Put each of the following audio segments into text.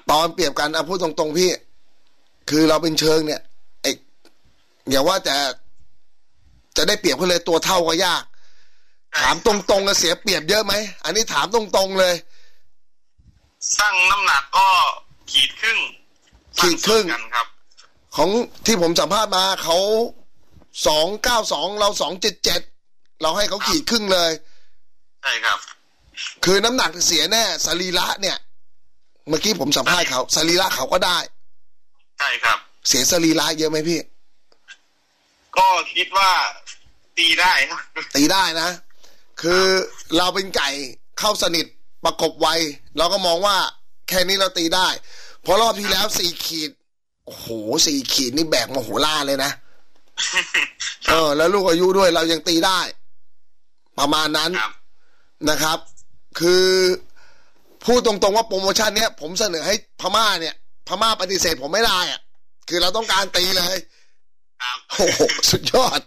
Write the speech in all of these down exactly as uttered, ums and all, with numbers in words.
ตอนเปรียบกันเอาพูดตรงๆพี่คือเราเป็นเชิงเนี่ยไอ้อย่าว่าแต่จะได้เปรียบเขาเลยตัวเท่าก็ยากถามตรงๆก็เสียเปรียบเยอะไหมอันนี้ถามตรงๆเลยสร้างน้ำหนักก็ขีดครึ่งขีดครึ่งกันครับของที่ผมสัมภาษณ์มาเขาสองเก้าสองเราสองเจ็ดเจ็ดเราให้เขาขีดครึ่งเลยใช่ครับคือน้ำหนักเสียแน่สรีระเนี่ยเมื่อกี้ผมสัมภาษณ์เขาสรีระเขาก็ได้ใช่ครับเสียสรีระเยอะไหมพี่ก็คิดว่าตีได้ครับตีได้นะคือเราเป็นไก่เข้าสนิทประกบไวเราก็มองว่าแค่นี้เราตีได้เพราะรอบที่แล้วสี่ขีดโอ้โหสี่ขีดนี่แบกมโหฬารเลยนะเออแล้วลูกอายุด้วยเรายังตีได้ประมาณนั้นนะครับคือพูดตรงๆว่าโปรโมชั่นเนี้ยผมเสนอให้พม่าเนี่ยพม่าปฏิเสธผมไม่ได้อ่ะคือเราต้องการตีเลยโอ้โหสุดยอด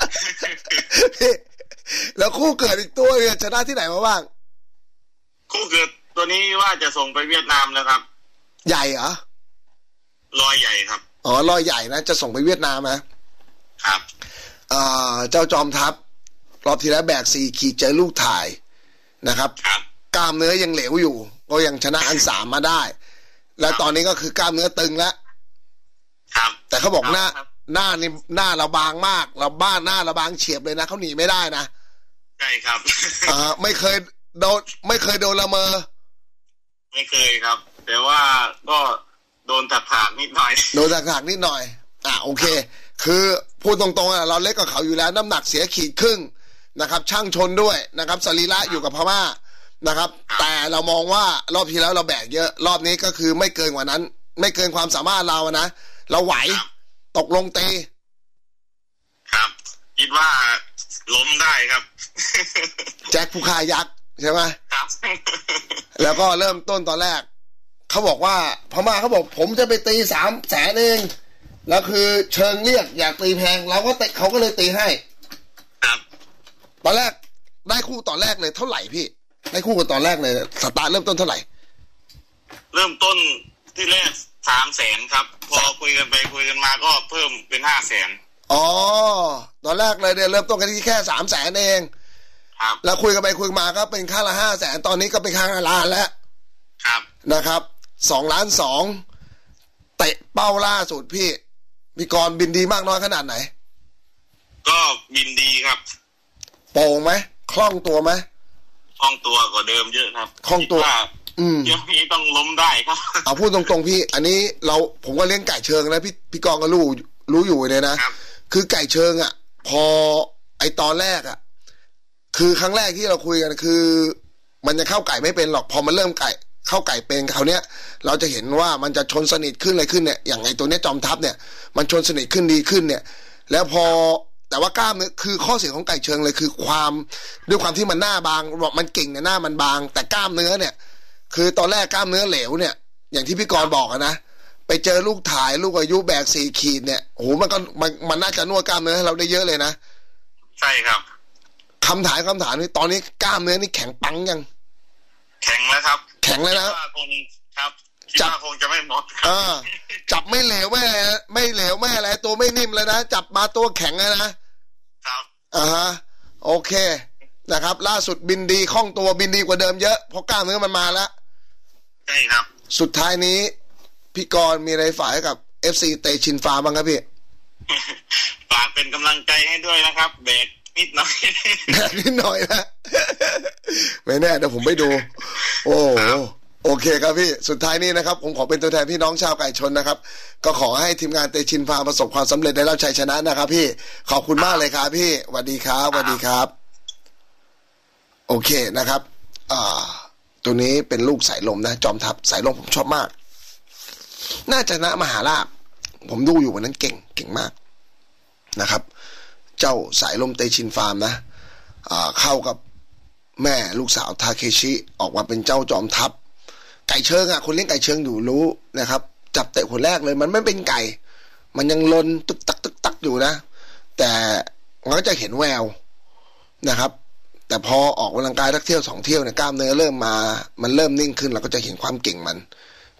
แล้วคู่เกิดอีกตัวเนี่ยชนะที่ไหนมาบ้างคู่เกิดตัวนี้ว่าจะส่งไปเวียดนามแล้วครับใหญ่เหรอลอยใหญ่ครับอ๋อลอยใหญ่นะจะส่งไปเวียดนามนะครับเอ่อเจ้าจอมทัพรอบที่แล้วแบกสี่ขีดเจอลูกถ่ายนะครับกล้ามเนื้อยังเหลวอยู่ก็ยังชนะอันสามมาได้แล้วตอนนี้ก็คือกล้ามเนื้อตึงแล้วครับแต่เขาบอกหน้าหน้านี่หน้าเราบางมากเราบ้านหน้าเราบางเฉียบเลยนะเขาหนีไม่ได้นะใช่ครับอ่าไม่เคยโดนไม่เคยโดนละเมอไม่เคยครับแต่ว่าก็โดนถักถากนิดหน่อยโดนถักถากนิดหน่อยอ่ะโอเคคือพูดตรงๆอ่ะเราเล็กกว่าเขาอยู่แล้วน้ำหนักเสียขีดครึ่งนะครับช่างชนด้วยนะครับสรีระอยู่กับพม่านะครับแต่เรามองว่ารอบที่แล้วเราแบกเยอะรอบนี้ก็คือไม่เกินกว่านั้นไม่เกินความสามารถเรานะเราไหวตกลงตีครับคิดว่าล้มได้ครับแจ็คผู้ฆ่ายักษ์ใช่ไหมครับแล้วก็เริ่มต้นตอนแรกเขาบอกว่าพม่าเขาบอกผมจะไปตีสามแสนเองแล้วคือเชิงเรียกอยากตีแพงเราก็เตะเขาก็เลยตีให้ครับตอนแรกได้คู่ตอนแรกเลยเท่าไหร่พี่ได้คู่กันตอนแรกเลยสตาร์ทเริ่มต้นเท่าไหร่เริ่มต้นที่แรกสามแสนครับพอคุยกันไปคุยกันมาก็เพิ่มเป็นห้าแสนอ๋อตอนแรกเลยเนี่ยเริ่มต้นกันที่แค่สามแสนเองครับแล้วคุยกันไปคุยมาก็เป็นค่าละห้าแสนตอนนี้ก็เป็นค่าละล้านแล้วครับนะครับสองล้านสองเตะเป้าล่าสุดพี่พี่กรบินดีมากน้อยขนาดไหนก็บินดีครับโป่งไหมคล่องตัวไหมคล่องตัวกว่าเดิมเยอะครับคล่องตัวอืมเดี๋ยวนี้ต้องล้มได้ครับเอาพูดตรงๆพี่อันนี้เราผมก็เลี้ยงไก่เชิงนะพี่พี่กรก็รู้รู้อยู่เลยนะคือไก่เชิงอ่ะพอไอตอนแรกอ่ะคือครั้งแรกที่เราคุยกันคือมันจะเข้าไก่ไม่เป็นหรอกพอมันเริ่มไก่เข้าไก่เป็นคราวเนี้ยเราจะเห็นว่ามันจะชนสนิทขึ้นอะไรขึ้นเนี่ยอย่างไอตัวเนี้ยจอมทัพเนี่ยมันชนสนิทขึ้นดีขึ้นเนี่ยแล้วพอแต่ว่ากล้ามเนี่ยคือข้อเสียของไก่เชิงเลยคือความด้วยความที่มันหน้าบางบอกมันเก่งเนี่ยหน้ามันบางแต่กล้ามเนื้อเนี่ยคือตอนแรกกล้ามเนื้อเหลวเนี่ยอย่างที่พี่กรณ์บอกนะไปเจอลูกถ่ายลูกอายุแบกสี่ขีดเนี่ยโอ้โหมันก็มันมันน่าจะนวดกล้ามเนื้อให้เราได้เยอะเลยนะใช่ครับคำถามคำถามนี้ตอนนี้กล้ามเนื้อนี่แข็งปังยังแข็งแล้วครับแข็งแล้วนะคงครับจับคงจะไม่หมดเออจับไม่เหลวไม่ไม่เหลวไม่อะไรตัวไม่นิ่มเลยนะจับมาตัวแข็งเลยนะครับอ่าฮะโอเคนะครับล่าสุดบินดีคล่องตัวบินดีกว่าเดิมเยอะเพราะกล้ามเนื้อมันมาแล้วใช่ครับสุดท้ายนี้พี่กรณ์มีอะไรฝากให้กับ เอฟ ซี เตชินฟาร์มบ้างครับพี่ฝากเป็นกำลังใจให้ด้วยนะครับเบรกนิดหน่อยนิดหน่อยนะไม่แน่เดี๋ยวผมไปดูโอ้โอเคครับพี่สุดท้ายนี้นะครับผมขอเป็นตัวแทนพี่น้องชาวไก่ชนนะครับก็ขอให้ทีมงานเตชินฟาร์มประสบความสำเร็จได้รับชัยชนะนะครับพี่ขอบคุณมากเลยครับพี่สวัสดีครับสวัสดีครับโอเคนะครับอ่าตัวนี้เป็นลูกสายลมนะจอมทัพสายลมผมชอบมากน่าจะนะมหาราชผมดูอยู่วันนั้นเก่งเก่งมากนะครับเจ้าสายลมเตชินฟาร์มนะอ่าเข้ากับแม่ลูกสาวทาเคชิออกมาเป็นเจ้าจอมทัพไก่เชิงอ่ะคนเลี้ยงไก่เชิงอยู่รู้นะครับจับเตะคนแรกเลยมันไม่เป็นไก่มันยังลนตึกตักตึกตักอยู่นะแต่มันก็จะเห็นแววนะครับแต่พอออกกำลังกายสักเที่ยวสองเที่ยวเนี่ยกล้ามเนื้อเริ่มมามันเริ่มนิ่งขึ้นเราก็จะเห็นความเก่งมัน